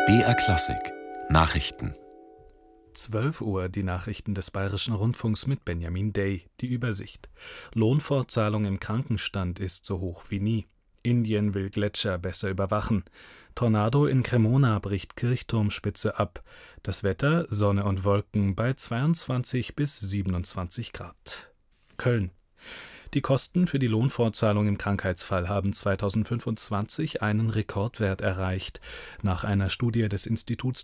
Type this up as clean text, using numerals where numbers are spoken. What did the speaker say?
BR Klassik Nachrichten. 12 Uhr die Nachrichten des Bayerischen Rundfunks mit Benjamin Day. Die Übersicht. Lohnfortzahlung im Krankenstand ist so hoch wie nie. Indien will Gletscher besser überwachen. Tornado in Cremona bricht Kirchturmspitze ab. Das Wetter: Sonne und Wolken bei 22 bis 27 Grad. Köln. Die Kosten für die Lohnfortzahlung im Krankheitsfall haben 2025 einen Rekordwert erreicht. Nach einer Studie des Instituts